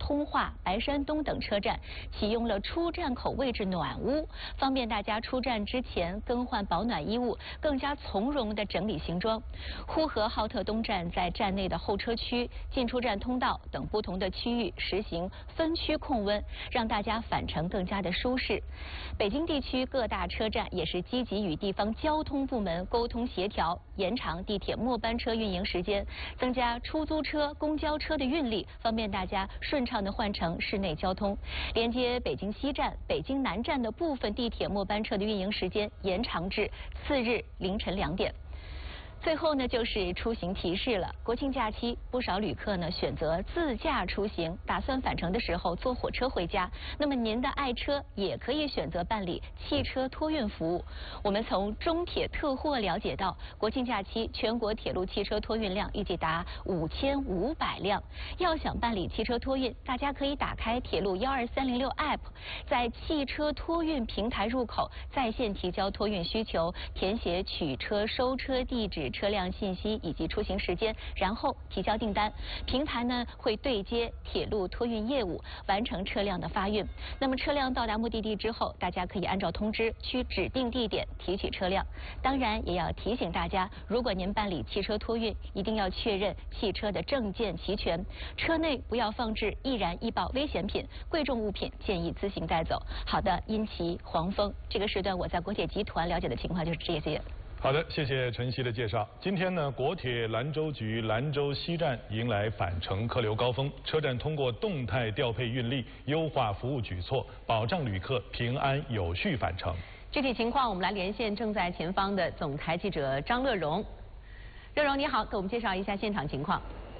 通化、白山东等车站启用了出站口位置暖屋，方便大家出站之前更换保暖衣物，更加从容地整理行装。呼和浩特东站在站内的候车区、进出站通道等不同的区域实行分区控温，让大家返程更加的舒适。北京地区各大车站也是积极与地方交通部门沟通协调，延长地铁末班车运营时间，增加出租车、公交车的运力，方便大家顺畅地换乘市内交通。连接北京西站、北京南站的部分地铁末班车的运营时间延长至次日凌晨2点。最后呢，就是出行提示了。国庆假期，不少旅客呢选择自驾出行，打算返程的时候坐火车回家。那么您的爱车也可以选择办理汽车托运服务。我们从中铁特货了解到，国庆假期全国铁路汽车托运量预计达5500辆。要想办理汽车托运，大家可以打开铁路12306 App， 在汽车托运平台入口在线提交托运需求，填写取车、收车地址、车辆信息以及出行时间，然后提交订单。平台呢会对接铁路托运业务，完成车辆的发运。那么车辆到达目的地之后，大家可以按照通知去指定地点提取车辆。当然也要提醒大家，如果您办理汽车托运，一定要确认汽车的证件齐全，车内不要放置易燃易爆危险品，贵重物品建议自行带走。好的，殷琦、黄峰，这个时段我在国铁集团了解的情况就是这些。 好的，谢谢晨曦的介绍。今天呢，国铁兰州局兰州西站迎来返程客流高峰，车站通过动态调配运力，优化服务举措，保障旅客平安有序返程。 具体情况，我们来连线正在前方的总台记者张乐荣。乐荣你好，给我们介绍一下现场情况。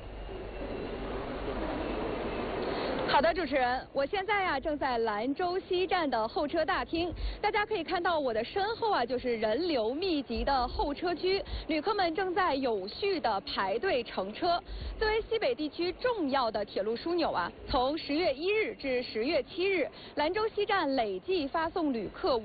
好的，主持人，我现在正在兰州西站的候车大厅，大家可以看到我的身后就是人流密集的候车区，旅客们正在有序的排队乘车。作为西北地区重要的铁路枢纽从10月1日至10月7日，兰州西站累计发送旅客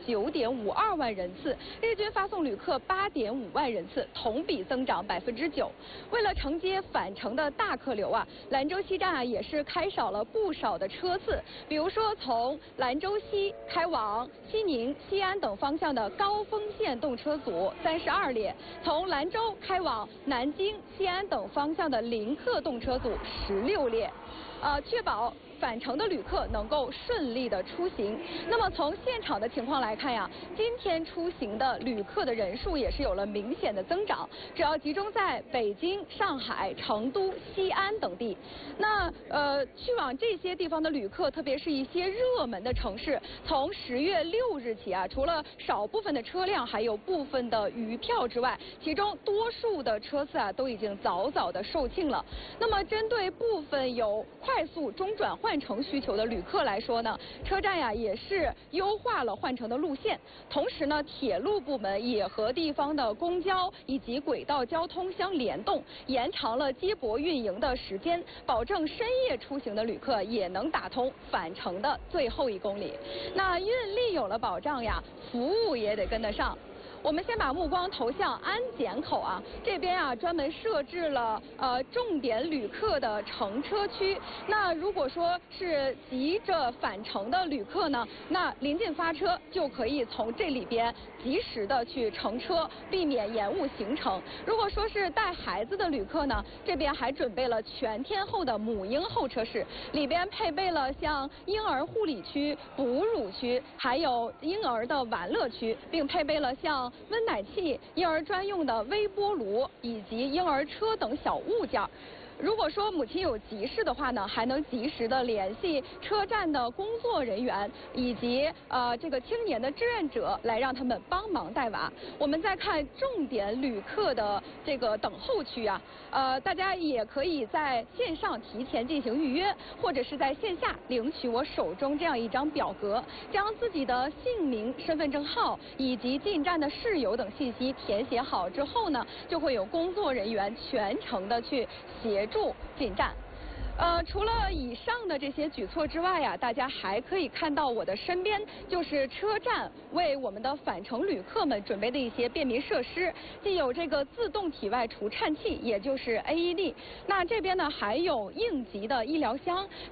59.52万人次，日均发送旅客8.5万人次，同比增长9%。为了承接返程的大客流兰州西站也是开少了不少的车次，比如说从兰州西开往西宁、西安等方向的高峰线动车组32列，从兰州开往南京、西安等方向的临客动车组16列，确保返程的旅客能够顺利的出行。那么从现场的情况来看今天出行的旅客的人数也是有了明显的增长，主要集中在北京、上海、成都、西安等地。那去往这些地方的旅客，特别是一些热门的城市，从10月6日起除了少部分的车辆还有部分的余票之外，其中多数的车次都已经早早的售罄了。那么针对部分有快速中转换乘需求的旅客来说呢，车站也是优化了换乘的路线，同时呢，铁路部门也和地方的公交以及轨道交通相联动，延长了接驳运营的时间，保证深夜出行的旅客也能打通返程的最后1公里。那运力有了保障服务也得跟得上。我们先把目光投向安检口这边专门设置了重点旅客的乘车区。那如果说是急着返程的旅客呢，那临近发车就可以从这里边及时的去乘车，避免延误行程。如果说是带孩子的旅客呢，这边还准备了全天候的母婴候车室，里边配备了像婴儿护理区、哺乳区，还有婴儿的玩乐区，并配备了像温奶器、婴儿专用的微波炉以及婴儿车等小物件。如果说母亲有急事的话呢，还能及时的联系车站的工作人员以及这个青年的志愿者来让他们帮忙带娃。我们再看重点旅客的这个等候区大家也可以在线上提前进行预约，或者是在线下领取我手中这样一张表格，将自己的姓名、身份证号以及进站的事由等信息填写好之后呢，就会有工作人员全程的去协助进站。除了以上的这些举措之外大家还可以看到我的身边就是车站为我们的返程旅客们准备的一些便民设施，既有这个自动体外除颤器，也就是 AED， 那这边呢还有应急的医疗箱。